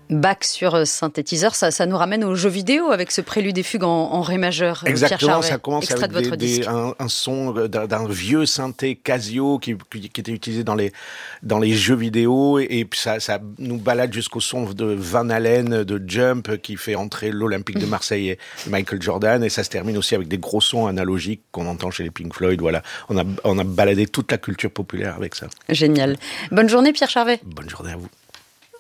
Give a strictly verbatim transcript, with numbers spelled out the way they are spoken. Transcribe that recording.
Bach sur synthétiseur, ça, ça nous ramène aux jeux vidéo avec ce prélude et fugue en, en ré majeur. Exactement, Pierre Charvet, ça commence extrait avec de votre des, des, disque. un, un son d'un, d'un vieux synthé Casio qui, qui, qui était utilisé dans les, dans les jeux vidéo, et, et puis ça, ça nous balade jusqu'au son de Van Halen, de Jump, qui fait entrer l'Olympique de Marseille et Michael Jordan, et ça se termine aussi avec des gros sons analogiques qu'on entend chez les Pink Floyd. Voilà, on a, on a baladé toute la culture populaire avec ça. Génial. Bonne journée Pierre Charvet. Bonne journée à vous.